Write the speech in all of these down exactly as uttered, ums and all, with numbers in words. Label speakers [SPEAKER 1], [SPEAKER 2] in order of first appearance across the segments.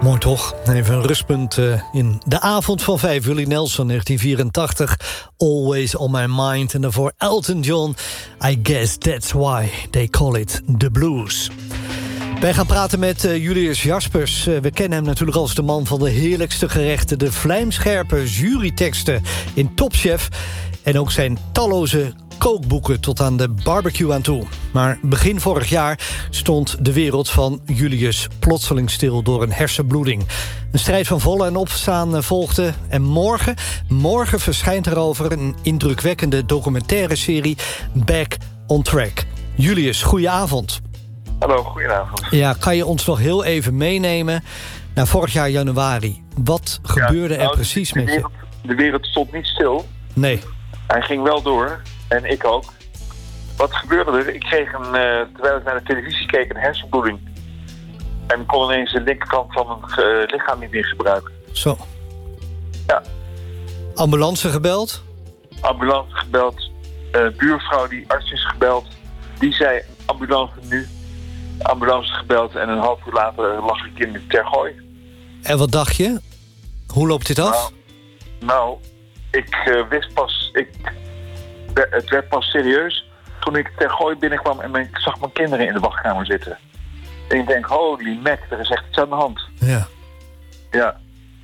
[SPEAKER 1] Mooi toch? Even een rustpunt uh, in de avond van vijf. Willie Nelson, negentien vierentachtig. Always on my mind. En daarvoor Elton John. I guess that's why they call it the blues. Wij gaan praten met uh, Julius Jaspers. Uh, we kennen hem natuurlijk als de man van de heerlijkste gerechten. De vlijmscherpe juryteksten in Top Chef. En ook zijn talloze kookboeken tot aan de barbecue aan toe. Maar begin vorig jaar stond de wereld van Julius plotseling stil door een hersenbloeding. Een strijd van vallen en opstaan volgde. En morgen, morgen verschijnt erover een indrukwekkende documentaire serie Back on Track. Julius, goedenavond.
[SPEAKER 2] Hallo, goedenavond.
[SPEAKER 1] Ja, kan je ons nog heel even meenemen naar vorig jaar januari? Wat gebeurde ja, nou, er precies
[SPEAKER 2] de, de
[SPEAKER 1] met
[SPEAKER 2] wereld,
[SPEAKER 1] je?
[SPEAKER 2] De wereld stond niet stil.
[SPEAKER 1] Nee.
[SPEAKER 2] Hij ging wel door. En ik ook. Wat gebeurde er? Ik kreeg een, uh, terwijl ik naar de televisie keek, een hersenbloeding. En kon ineens de linkerkant van mijn uh, lichaam niet meer gebruiken.
[SPEAKER 1] Zo.
[SPEAKER 2] Ja.
[SPEAKER 1] Ambulance gebeld?
[SPEAKER 2] Ambulance gebeld. Uh, buurvrouw die arts is gebeld. Die zei, ambulance nu. Ambulance gebeld en een half uur later lag ik in de Tergooi.
[SPEAKER 1] En wat dacht je? Hoe loopt dit af?
[SPEAKER 2] Nou, nou ik uh, wist pas... Ik, het werd pas serieus toen ik Tergooi binnenkwam en ik zag mijn kinderen in de wachtkamer zitten. En ik denk, holy mac, er is echt iets aan de hand.
[SPEAKER 1] Ja.
[SPEAKER 2] Ja.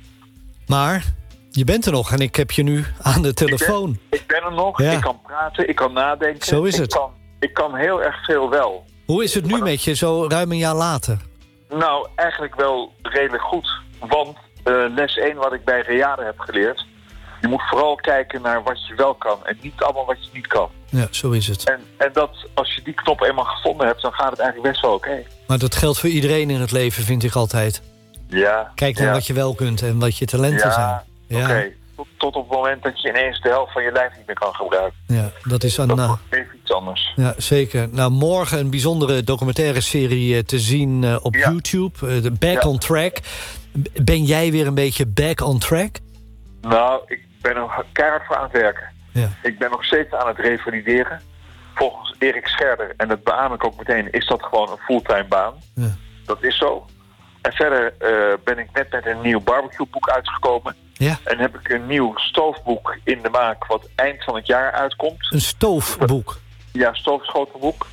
[SPEAKER 1] Maar je bent er nog en ik heb je nu aan de telefoon.
[SPEAKER 2] Ik ben, ik ben er nog,
[SPEAKER 1] ja.
[SPEAKER 2] Ik kan praten, ik kan nadenken.
[SPEAKER 1] Zo is het.
[SPEAKER 2] Ik kan, ik kan heel erg veel wel.
[SPEAKER 1] Hoe is het nu
[SPEAKER 2] maar,
[SPEAKER 1] met je, zo ruim een jaar later?
[SPEAKER 2] Nou, eigenlijk wel redelijk goed. Want uh, les één wat ik bij Reade heb geleerd... Je moet vooral kijken naar wat je wel kan en niet allemaal wat je niet kan.
[SPEAKER 1] Ja, zo is het.
[SPEAKER 2] En, en dat, als je die knop eenmaal gevonden hebt, dan gaat het eigenlijk best wel oké. Okay.
[SPEAKER 1] Maar dat geldt voor iedereen in het leven, vind ik altijd.
[SPEAKER 2] Ja.
[SPEAKER 1] Kijk naar
[SPEAKER 2] ja.
[SPEAKER 1] wat je wel kunt en wat je talenten
[SPEAKER 2] ja,
[SPEAKER 1] zijn. Ja,
[SPEAKER 2] oké. Okay. Tot, tot op het moment dat je ineens de helft van je lijf niet meer kan gebruiken.
[SPEAKER 1] Ja, dat is een...
[SPEAKER 2] Dat
[SPEAKER 1] uh,
[SPEAKER 2] is even iets anders.
[SPEAKER 1] Ja, zeker. Nou, morgen een bijzondere documentaire serie uh, te zien uh, op
[SPEAKER 2] ja.
[SPEAKER 1] YouTube. Uh, Back
[SPEAKER 2] ja.
[SPEAKER 1] on Track. Ben jij weer een beetje back on track?
[SPEAKER 2] Nou, ik ben er keihard voor aan het werken.
[SPEAKER 1] Ja.
[SPEAKER 2] Ik ben nog steeds aan het revalideren. Volgens Erik Scherder, en dat beaam ik ook meteen, is dat gewoon een fulltime baan.
[SPEAKER 1] Ja.
[SPEAKER 2] Dat is zo. En verder uh, ben ik net met een nieuw barbecueboek uitgekomen.
[SPEAKER 1] Ja.
[SPEAKER 2] En heb ik een nieuw stoofboek in de maak wat eind van het jaar uitkomt.
[SPEAKER 1] Een stoofboek?
[SPEAKER 2] Ja, stoofschotelboek.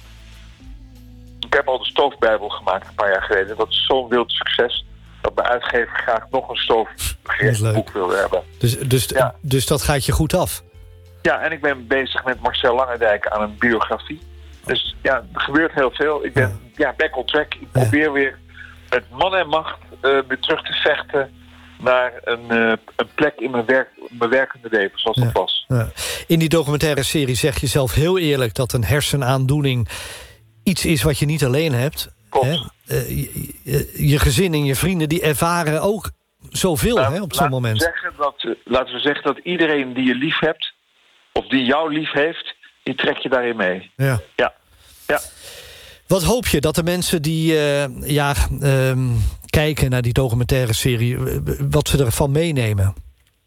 [SPEAKER 2] Ik heb al de stoofbijbel gemaakt een paar jaar geleden. Dat is zo'n wild succes dat mijn uitgever graag nog een stoofboek wilde hebben.
[SPEAKER 1] Dus, dus,
[SPEAKER 2] ja.
[SPEAKER 1] dus dat gaat je goed af?
[SPEAKER 2] Ja, en ik ben bezig met Marcel Langendijk aan een biografie. Dus ja, er gebeurt heel veel. Ik ben ja. Ja, back on track. Ik probeer ja. weer met man en macht uh, weer terug te vechten naar een, uh, een plek in mijn, werk, mijn werkende leven, zoals
[SPEAKER 1] ja.
[SPEAKER 2] dat was.
[SPEAKER 1] Ja. In die documentaire serie zeg je zelf heel eerlijk dat een hersenaandoening iets is wat je niet alleen hebt. Hè? Uh, je, je gezin en je vrienden die ervaren ook zoveel nou, hè, op zo'n moment.
[SPEAKER 2] Zeggen dat, laten we zeggen dat iedereen die je lief hebt, of die jou lief heeft, die trek je daarin mee.
[SPEAKER 1] Ja.
[SPEAKER 2] Ja. Ja.
[SPEAKER 1] Wat hoop je dat de mensen die uh, ja, uh, kijken naar die documentaire serie, uh, wat ze ervan meenemen?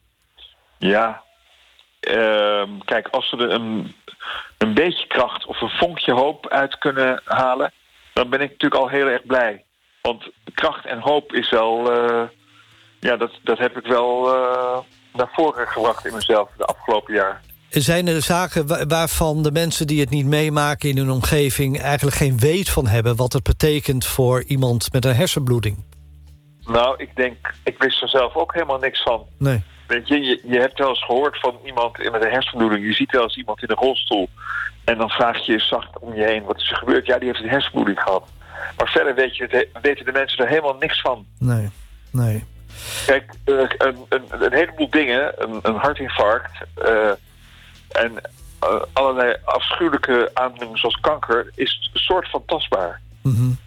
[SPEAKER 2] Ja, uh, kijk, als ze er een, een beetje kracht of een vonkje hoop uit kunnen halen, dan ben ik natuurlijk al heel erg blij. Want kracht en hoop is wel, uh, ja, dat, dat heb ik wel uh, naar voren gebracht in mezelf de afgelopen jaar.
[SPEAKER 1] Zijn er zaken waarvan de mensen die het niet meemaken in hun omgeving eigenlijk geen weet van hebben wat het betekent voor iemand met een hersenbloeding?
[SPEAKER 2] Nou, ik denk, ik wist er zelf ook helemaal niks van.
[SPEAKER 1] Nee.
[SPEAKER 2] Weet je, je, je hebt wel eens gehoord van iemand met een hersenbloeding. Je ziet wel eens iemand in een rolstoel. En dan vraag je je zacht om je heen wat is er gebeurd. Ja, die heeft een hersenbloeding gehad. Maar verder weet je, weten de mensen er helemaal niks van.
[SPEAKER 1] Nee, nee.
[SPEAKER 2] Kijk, uh, een, een, een heleboel dingen, een, een hartinfarct uh, en uh, allerlei afschuwelijke aandoeningen zoals kanker, is een soort van tastbaar.
[SPEAKER 1] Mm-hmm.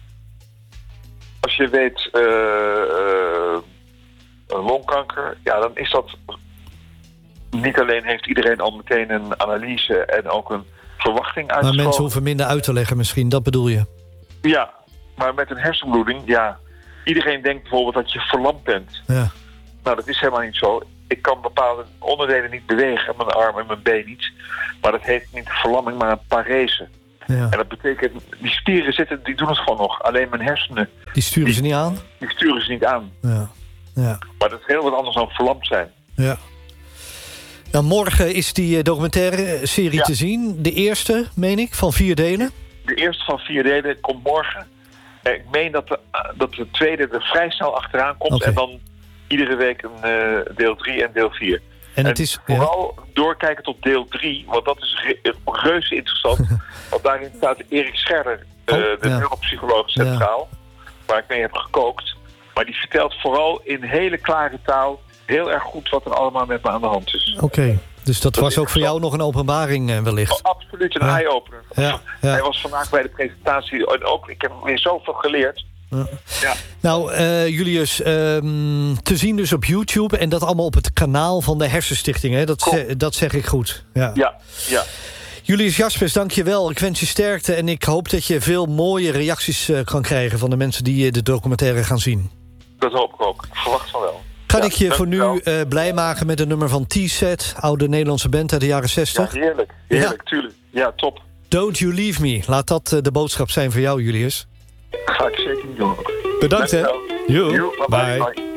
[SPEAKER 2] Als je weet uh, uh, longkanker, ja, dan is dat niet alleen heeft iedereen al meteen een analyse en ook een verwachting uitgesproken.
[SPEAKER 1] Maar mensen hoeven minder uit te leggen misschien, dat bedoel je?
[SPEAKER 2] Ja, maar met een hersenbloeding, ja, iedereen denkt bijvoorbeeld dat je verlamd bent.
[SPEAKER 1] Ja.
[SPEAKER 2] Nou, dat is helemaal niet zo. Ik kan bepaalde onderdelen niet bewegen, mijn arm en mijn been niet. Maar dat heet niet verlamming, maar een parese. Ja. En dat betekent, die spieren zitten, die doen het gewoon nog. Alleen mijn hersenen...
[SPEAKER 1] Die sturen
[SPEAKER 2] die,
[SPEAKER 1] ze niet aan?
[SPEAKER 2] Die sturen ze niet aan.
[SPEAKER 1] Ja. Ja.
[SPEAKER 2] Maar dat is heel wat anders dan verlamd zijn.
[SPEAKER 1] Ja. Nou, morgen is die documentaire serie ja. te zien. De eerste, meen ik, van vier delen.
[SPEAKER 2] De eerste van vier delen komt morgen. Ik meen dat de, dat de tweede er vrij snel achteraan komt. Okay. En dan iedere week een uh, deel drie en deel vier. En, het en is, vooral ja. doorkijken tot deel drie. Want dat is re- reuze interessant. Want daarin staat Erik Scherder, uh, oh, de ja. neuropsycholoog centraal. Ja. Waar ik mee heb gekookt. Maar die vertelt vooral in hele klare taal... heel erg goed wat er allemaal met me aan de hand is.
[SPEAKER 1] Oké, okay. dus dat, dat was ook voor jou nog een openbaring uh, wellicht?
[SPEAKER 2] Oh, absoluut, een ja. eye-opener. Ja. Ja. Hij was vandaag bij de presentatie. En ook, ik heb weer zoveel geleerd. Ja.
[SPEAKER 1] Ja. Nou, uh, Julius, um, te zien dus op YouTube... en dat allemaal op het kanaal van de Hersenstichting. Hè? Dat, ze, dat zeg ik goed. Ja,
[SPEAKER 2] ja. ja.
[SPEAKER 1] Julius Jaspers, dank je wel. Ik wens je sterkte en ik hoop dat je veel mooie reacties uh, kan krijgen... van de mensen die uh, de documentaire gaan zien.
[SPEAKER 2] Dat hoop ik ook. Ik verwacht van wel.
[SPEAKER 1] Kan ja, ik je voor nu uh, blij maken met een nummer van T-Set... oude Nederlandse band uit de jaren zestig?
[SPEAKER 2] Ja, heerlijk. Heerlijk, ja. tuurlijk. Ja, top.
[SPEAKER 1] Don't You Leave Me. Laat dat uh, de boodschap zijn voor jou, Julius.
[SPEAKER 2] Ga ik zeker niet doen.
[SPEAKER 1] Bedankt, hè.
[SPEAKER 2] Jo, bye. bye. bye.